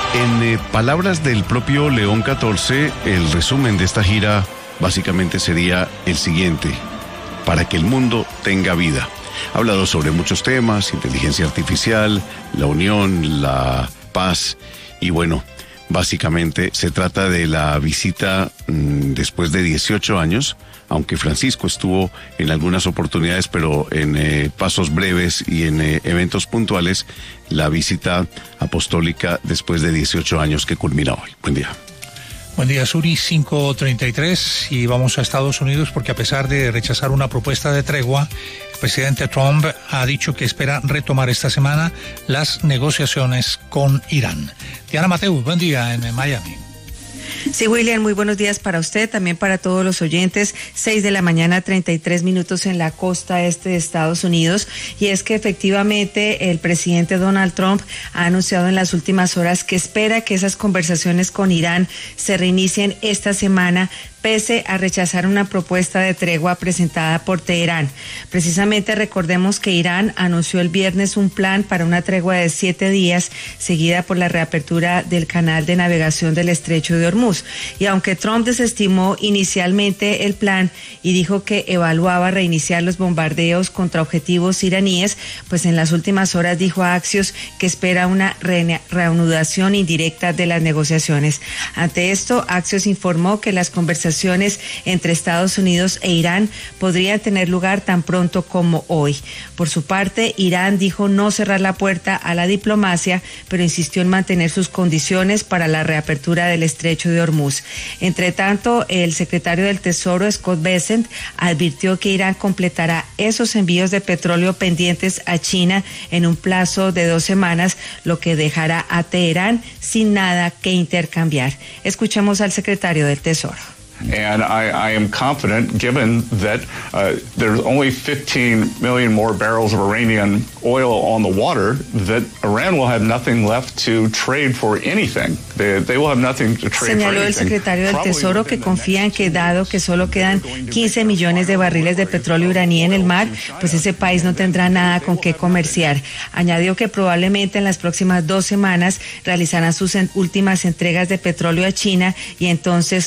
En palabras del propio León XIV, el resumen de esta gira básicamente sería el siguiente: para que el mundo tenga vida. Ha hablado sobre muchos temas: inteligencia artificial, la unión, la paz, y bueno, básicamente se trata de la visita después de 18 años, aunque Francisco estuvo en algunas oportunidades, pero en pasos breves y en eventos puntuales, la visita apostólica después de 18 años que culmina hoy. Buen día. Buen día, Suri, 5:33, y vamos a Estados Unidos porque a pesar de rechazar una propuesta de tregua, el presidente Trump ha dicho que espera retomar esta semana las negociaciones con Irán. Diana Mateu, buen día en Miami. Sí, William, muy buenos días para usted, también para todos los oyentes. 6:00 33 minutos en la costa este de Estados Unidos. Y es que efectivamente el presidente Donald Trump ha anunciado en las últimas horas que espera que esas conversaciones con Irán se reinicien esta semana, pese a rechazar una propuesta de tregua presentada por Teherán. Precisamente recordemos que Irán anunció el viernes un plan para una tregua de 7 días, seguida por la reapertura del canal de navegación del Estrecho de Hormuz. Y aunque Trump desestimó inicialmente el plan y dijo que evaluaba reiniciar los bombardeos contra objetivos iraníes, pues en las últimas horas dijo a Axios que espera una reanudación indirecta de las negociaciones. Ante esto, Axios informó que las conversaciones entre Estados Unidos e Irán podrían tener lugar tan pronto como hoy. Por su parte, Irán dijo no cerrar la puerta a la diplomacia, pero insistió en mantener sus condiciones para la reapertura del Estrecho de Hormuz. Entre tanto, el secretario del Tesoro, Scott Bessent, advirtió que Irán completará esos envíos de petróleo pendientes a China en un plazo de 2 semanas, lo que dejará a Teherán sin nada que intercambiar. Escuchemos al secretario del Tesoro. And I am confident, given that there's only 15 million more barrels of Iranian oil on the water, that Iran will have nothing left to trade for anything. They will have nothing to trade for anything. Señaló el secretario del Tesoro que confía en que, dado que solo quedan 15 millones de barriles de petróleo iraní en el mar, pues ese país no tendrá nada con qué comerciar. Añadió que probablemente en las próximas 2 semanas realizarán sus últimas entregas de petróleo a China y entonces